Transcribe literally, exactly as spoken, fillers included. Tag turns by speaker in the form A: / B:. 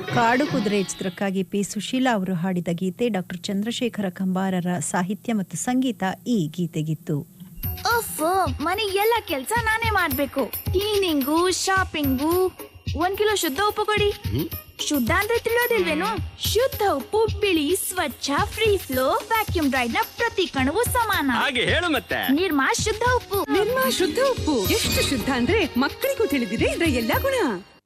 A: ಕಾಡು ಕುದುರೆ ಚಿತ್ರಕ್ಕಾಗಿ ಪಿ ಸುಶೀಲಾ ಅವರು ಹಾಡಿದ ಗೀತೆ ಡಾಕ್ಟರ್ ಚಂದ್ರಶೇಖರ ಕಂಬಾರರ ಸಾಹಿತ್ಯ ಮತ್ತು ಸಂಗೀತ ಈ ಗೀತೆಗಿತ್ತು.
B: ಮನೆ ಎಲ್ಲ ಕೆಲ್ಸ ನಾನೇ ಮಾಡ್ಬೇಕು. Cleaning, shopping. ಒಂದ್ ಕಿಲೋ ಶುದ್ಧ ಉಪ್ಪು ಕೊಡಿ. ಶುದ್ಧ ಅಂದ್ರೆ ತಿಳಿಯೋದಿಲ್ವೇನು? ಶುದ್ಧ ಉಪ್ಪು ಬಿಳಿ, ಸ್ವಚ್ಛ, ಫ್ರೀ ಫ್ಲೋ, ವ್ಯಾಕ್ಯೂಮ್ ಡ್ರೈಡ್ ನ ಪ್ರತಿ ಕಣವು ಸಮಾನ.
C: ಹಾಗೆ ಹೇಳು ಮತ್ತೆ.
B: ನಿರ್ಮಾ ಶುದ್ಧ ಉಪ್ಪು.
D: ನಿರ್ಮಾ ಶುದ್ಧ ಉಪ್ಪು ಎಷ್ಟು ಶುದ್ಧ ಅಂದ್ರೆ ಮಕ್ಕಳಿಗೂ ತಿಳಿದಿದೆ ಇದರ ಎಲ್ಲಾ ಗುಣ.